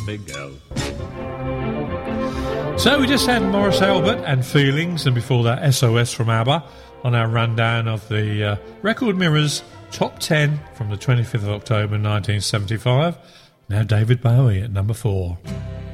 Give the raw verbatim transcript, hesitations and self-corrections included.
big girl. So we just had Morris Albert and Feelings, and before that S O S from ABBA on our rundown of the uh, Record Mirrors Top ten from the twenty-fifth of October nineteen seventy-five. Now David Bowie at number four.